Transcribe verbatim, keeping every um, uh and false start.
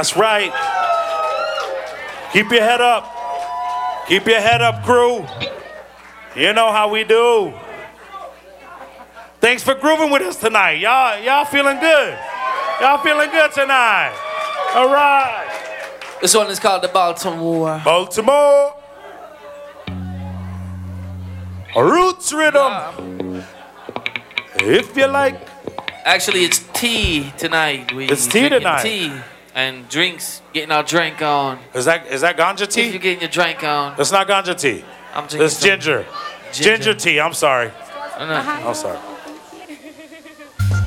That's right. Keep your head up. Keep your head up, crew. You know how we do. Thanks for grooving with us tonight. Y'all, y'all feeling good. Y'all feeling good tonight. All right. This one is called the Baltimore. Baltimore. Roots rhythm. Yeah. If you like. Actually, it's tea tonight. We It's tea drinking tonight. Tea and drinks. Getting our drink on. Is that is that ganja If you're tea? getting your drink on, It's not ganja tea. I'm drinking It's some ginger. ginger. Ginger tea. I'm sorry. I know. I'm sorry.